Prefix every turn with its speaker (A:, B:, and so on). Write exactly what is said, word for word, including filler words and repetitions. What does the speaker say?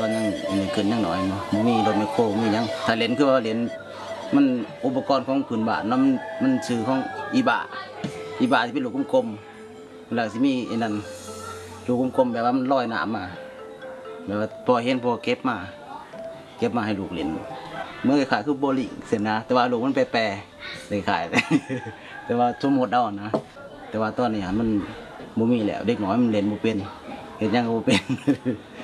A: ก็ยังยังเกินยังหน่อยมั้งมีรถไมโครมียังถ้าเล่นคือว่าเล่นมันอุปกรณ์ของพื้นบ้านมันมันชื่อของอีบะอีบะที่เป็นลูกกลมๆแล้วสิมีไอ้นั่นลูกกลมๆแบบว่ามันลอยน้ำมาแบบว่าพอเห็นพอเก็บมาเก็บมาให้ลูกเล่นเมื่อขายคือโบลิ่งเสร็จนะแต่ว่าลูกมันแปรๆเลยขายแต่ว่าสมมติเอานะแต่ว่าตอนนี้มันบ่มีแล้วเด็กน้อยมันเล่นบ่เป็นเฮ็ดหยังก็บ่เป็น